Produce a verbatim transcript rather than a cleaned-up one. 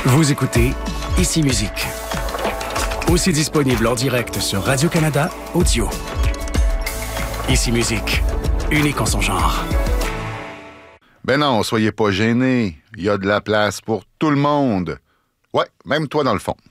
Vous écoutez Ici Musique. Aussi disponible en direct sur Radio-Canada Audio. Ici Musique, unique en son genre. Ben non, soyez pas gênés. Il y a de la place pour tout le monde. Ouais, même toi dans le fond.